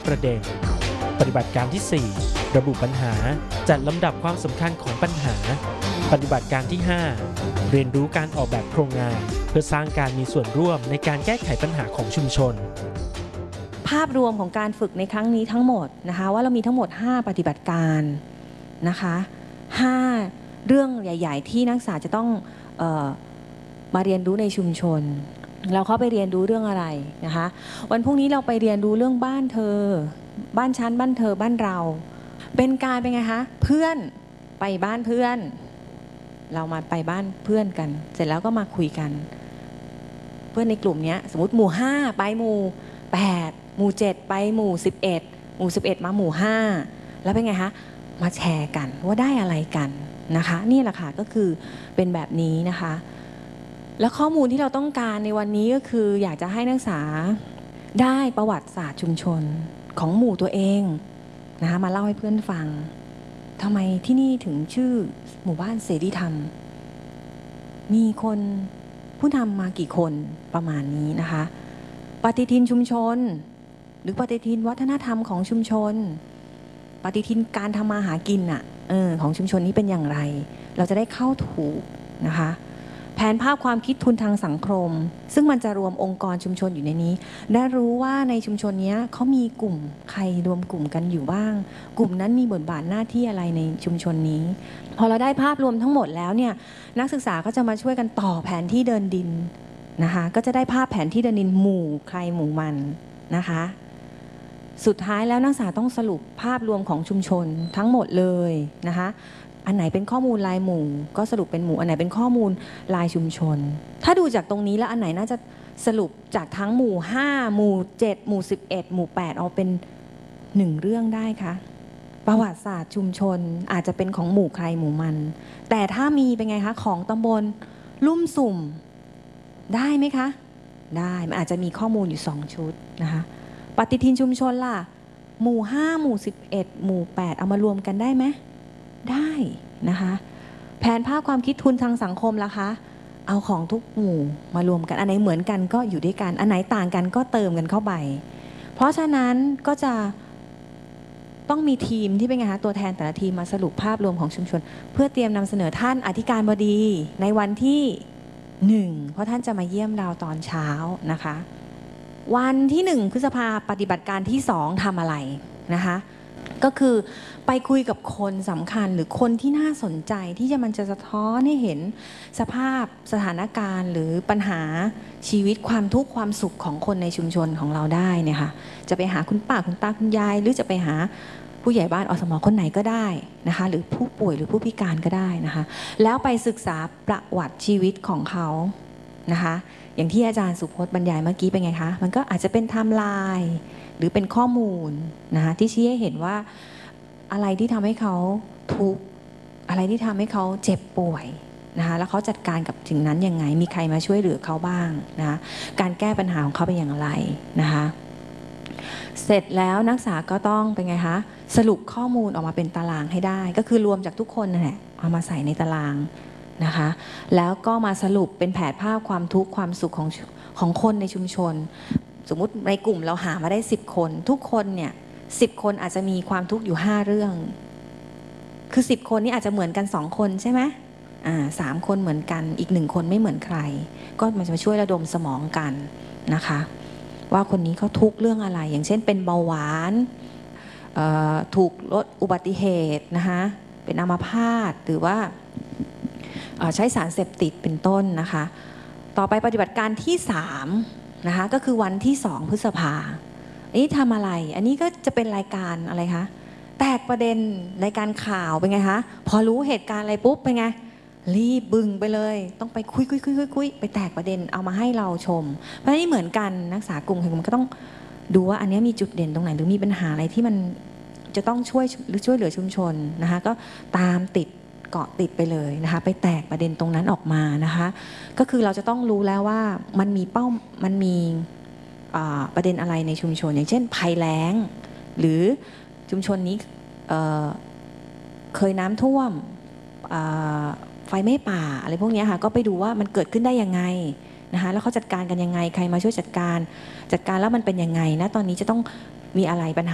ประเด็นปฏิบัติการที่ 4 ระบุปัญหาจัดลำดับความสำคัญของปัญหาปฏิบัติการที่ 5 เรียนรู้การออกแบบโครงงานเพื่อสร้างการมีส่วนร่วมในการแก้ไขปัญหาของชุมชนภาพรวมของการฝึกในครั้งนี้ทั้งหมดนะคะว่าเรามีทั้งหมด5ปฏิบัติการนะคะ5เรื่องใหญ่ๆที่นักศึกษาจะต้องมาเรียนรู้ในชุมชนเราเข้าไปเรียนรู้เรื่องอะไรนะคะวันพรุ่งนี้เราไปเรียนรู้เรื่องบ้านเธอบ้านฉันบ้านเธอบ้านเราเป็นไงคะเพื่อนไปบ้านเพื่อนเรามาไปบ้านเพื่อนกันเสร็จแล้วก็มาคุยกันเพื่อนในกลุ่มนี้สมมติหมู่5ไปหมู่8หมู่7ไปหมู่11หมู่11มาหมู่5แล้วเป็นไงคะมาแชร์กันว่าได้อะไรกันนะคะนี่แหละค่ะก็คือเป็นแบบนี้นะคะแล้วข้อมูลที่เราต้องการในวันนี้ก็คืออยากจะให้นักศึกษาได้ประวัติศาสตร์ชุมชนของหมู่ตัวเองนะคะมาเล่าให้เพื่อนฟังทำไมที่นี่ถึงชื่อหมู่บ้านเสรีธรรมมีคนผู้นำมากี่คนประมาณนี้นะคะปฏิทินชุมชนหรือปฏิทินวัฒนธรรมของชุมชนปฏิทินการทำมาหากินของชุมชนนี้เป็นอย่างไรเราจะได้เข้าถูกนะคะแผนภาพความคิดทุนทางสังคมซึ่งมันจะรวมองค์กรชุมชนอยู่ในนี้และรู้ว่าในชุมชนนี้เขามีกลุ่มใครรวมกลุ่มกันอยู่บ้างกลุ่มนั้นมีบทบาทหน้าที่อะไรในชุมชนนี้พอเราได้ภาพรวมทั้งหมดแล้วเนี่ยนักศึกษาก็จะมาช่วยกันต่อแผนที่เดินดินนะคะก็จะได้ภาพแผนที่เดินดินหมู่ใครหมู่มันนะคะสุดท้ายแล้วนักศึกษาต้องสรุปภาพรวมของชุมชนทั้งหมดเลยนะคะอันไหนเป็นข้อมูลรายหมู่ก็สรุปเป็นหมู่อันไหนเป็นข้อมูลรายชุมชนถ้าดูจากตรงนี้แล้วอันไหนน่าจะสรุปจากทั้งหมู่5หมู่7หมู่11หมู่8เอาเป็น1เรื่องได้คะประวัติศาสตร์ชุมชนอาจจะเป็นของหมู่ใครหมู่มันแต่ถ้ามีเป็นไงคะของตำบลลุ่มสุ่มได้ไหมคะได้มันอาจจะมีข้อมูลอยู่2ชุดนะคะปฏิทินชุมชนล่ะหมู่5หมู่11หมู่8เอามารวมกันได้ไหมได้นะคะแผนภาพความคิดทุนทางสังคมล่ะคะเอาของทุกหมู่มารวมกันอันไหนเหมือนกันก็อยู่ด้วยกันอันไหนต่างกันก็เติมกันเข้าไปเพราะฉะนั้นก็จะต้องมีทีมที่เป็นไงคะตัวแทนแต่ละทีมมาสรุปภาพรวมของชุมชนเพื่อเตรียมนำเสนอท่านอธิการบดีในวันที่1เพราะท่านจะมาเยี่ยมเราตอนเช้านะคะวันที่1พฤษภาปฏิบัติการที่2ทำอะไรนะคะก็คือไปคุยกับคนสำคัญหรือคนที่น่าสนใจที่มันจะสะท้อนให้เห็นสภาพสถานการณ์หรือปัญหาชีวิตความทุกข์ความสุขของคนในชุมชนของเราได้เนี่ยค่ะจะไปหาคุณป้าคุณตาคุณยายหรือจะไปหาผู้ใหญ่บ้านอสมคนไหนก็ได้นะคะหรือผู้ป่วยหรือผู้พิการก็ได้นะคะแล้วไปศึกษาประวัติชีวิตของเขานะคะอย่างที่อาจารย์สุพจน์บรรยายเมื่อกี้เป็นไงคะมันก็อาจจะเป็นไทม์ไลน์หรือเป็นข้อมูลนะคะที่ชี้ให้เห็นว่าอะไรที่ทำให้เขาทุกข์อะไรที่ทำให้เขาเจ็บป่วยนะคะแล้วเขาจัดการกับถึงนั้นยังไงมีใครมาช่วยเหลือเขาบ้างนะคะการแก้ปัญหาของเขาเป็นอย่างไรนะคะเสร็จแล้วนักศึกษาก็ต้องเป็นไงคะสรุปข้อมูลออกมาเป็นตารางให้ได้ก็คือรวมจากทุกคนนั่นแหละเอามาใส่ในตารางนะคะแล้วก็มาสรุปเป็นแผนภาพความทุกข์ความสุขของคนในชุมชนสมมุติในกลุ่มเราหามาได้10คนทุกคนเนี่ย10คนอาจจะมีความทุกข์อยู่5เรื่องคือ10คนนี้อาจจะเหมือนกัน2คนใช่ไหม3คนเหมือนกันอีก1คนไม่เหมือนใครก็มันจะมาช่วยระดมสมองกันนะคะว่าคนนี้เขาทุกข์เรื่องอะไรอย่างเช่นเป็นเบาหวานถูกลดอุบัติเหตุนะคะเป็นอัมพาตหรือว่าใช้สารเสพติดเป็นต้นนะคะต่อไปปฏิบัติการที่3นะคะก็คือวันที่2พฤษภาอันนี้ทำอะไรอันนี้ก็จะเป็นรายการอะไรคะแตกประเด็นรายการข่าวเป็นไงคะพอรู้เหตุการณ์อะไรปุ๊บเป็นไงรีบบึงไปเลยต้องไปคุยไปแตกประเด็นเอามาให้เราชมเพราะนี่เหมือนกันนักศึกษากลุ่มมันก็ต้องดูว่าอันนี้มีจุดเด่นตรงไหนหรือมีปัญหาอะไรที่มันจะต้องช่วยเหลือชุมชนนะคะก็ตามติดเกาะติดไปเลยนะคะไปแตกประเด็นตรงนั้นออกมานะคะก็คือเราจะต้องรู้แล้วว่ามันมีประเด็นอะไรในชุมชนอย่างเช่นภัยแล้งหรือชุมชนนี้เคยน้ำท่วมไฟไหม้ป่าอะไรพวกนี้ค่ะก็ไปดูว่ามันเกิดขึ้นได้ยังไงนะคะแล้วเขาจัดการกันยังไงใครมาช่วยจัดการแล้วมันเป็นยังไงนะตอนนี้จะต้องมีอะไรปัญหา